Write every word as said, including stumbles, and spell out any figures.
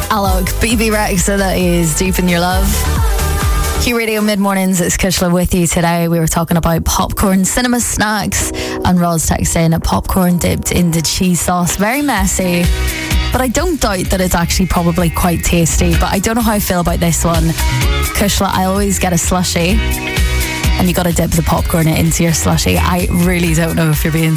Alok, B B Rexa, that is Deep in Your Love. Q Radio Mid-Mornings, it's Kushla with you today. We were talking about popcorn cinema snacks, and Roz texted in a popcorn dipped into cheese sauce. Very messy, but I don't doubt that it's actually probably quite tasty. But I don't know how I feel about this one. Kushla, I always get a slushie, and you got to dip the popcorn into your slushie. I really don't know if you're being